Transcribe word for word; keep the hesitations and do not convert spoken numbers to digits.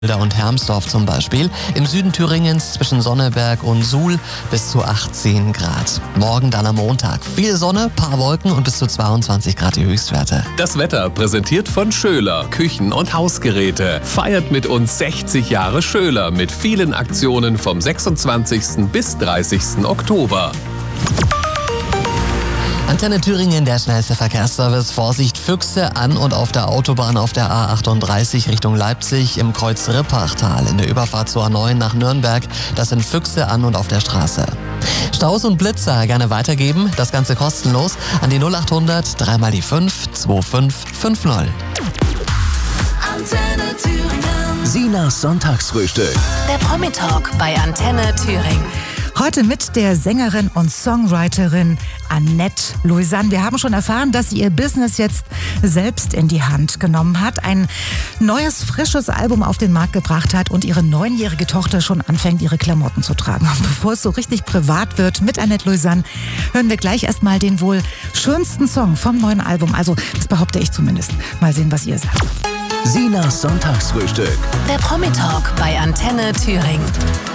und Hermsdorf zum Beispiel. Im Süden Thüringens zwischen Sonneberg und Suhl bis zu achtzehn Grad. Morgen dann am Montag. Viel Sonne, paar Wolken und bis zu zweiundzwanzig Grad die Höchstwerte. Das Wetter präsentiert von Schöler. Küchen- und Hausgeräte. Feiert mit uns sechzig Jahre Schöler mit vielen Aktionen vom sechsundzwanzigsten bis dreißigsten Oktober. Antenne Thüringen, der schnellste Verkehrsservice. Vorsicht, Füchse an und auf der Autobahn auf der A achtunddreißig Richtung Leipzig im Kreuz Rippachtal in der Überfahrt zur A neun nach Nürnberg. Das sind Füchse an und auf der Straße. Staus und Blitzer gerne weitergeben. Das Ganze kostenlos an die null achthundert, dreimal die fünf, zwei fünf fünf null. Antenne Thüringen. Sinas Sonntagsfrühstück. Der Promi-Talk bei Antenne Thüringen. Heute mit der Sängerin und Songwriterin Annette Louisanne. Wir haben schon erfahren, dass sie ihr Business jetzt selbst in die Hand genommen hat, ein neues, frisches Album auf den Markt gebracht hat und ihre neunjährige Tochter schon anfängt, ihre Klamotten zu tragen. Und bevor es so richtig privat wird mit Annette Louisanne, hören wir gleich erstmal den wohl schönsten Song vom neuen Album. Also, das behaupte ich zumindest. Mal sehen, was ihr sagt. Sinas Sonntagsfrühstück. Der Promi-Talk bei Antenne Thüringen.